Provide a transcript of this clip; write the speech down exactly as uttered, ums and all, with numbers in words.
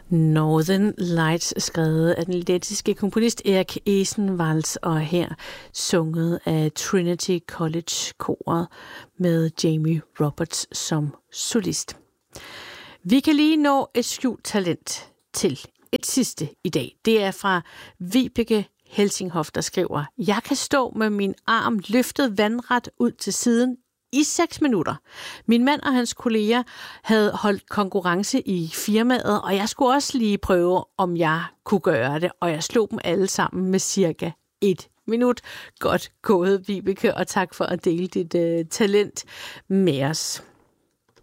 Northern Lights, skrevet af den lettiske komponist Erik Esenvalds, og her sunget af Trinity College koret med Jamie Roberts som solist. Vi kan lige nå et skjult talent til et sidste i dag. Det er fra Vibeke Helsinghoff, der skriver: Jeg kan stå med min arm løftet vandret ud til siden i seks minutter. Min mand og hans kolleger havde holdt konkurrence i firmaet, og jeg skulle også lige prøve, om jeg kunne gøre det, og jeg slog dem alle sammen med cirka et minut. Godt gået, Vibeke, og tak for at dele dit uh, talent med os.